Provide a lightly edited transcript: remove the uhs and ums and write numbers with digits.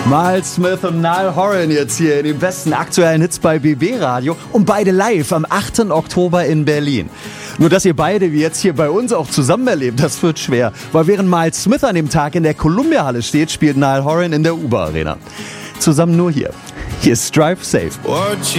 Miles Smith und Niall Horan jetzt hier in den besten aktuellen Hits bei BB Radio und beide live am 8. Oktober in Berlin. Nur, dass ihr beide wie jetzt hier bei uns auch zusammen erlebt, das wird schwer. Weil während Miles Smith an dem Tag in der Columbia-Halle steht, spielt Niall Horan in der Uber Arena. Zusammen nur hier. Hier ist Drive Safe.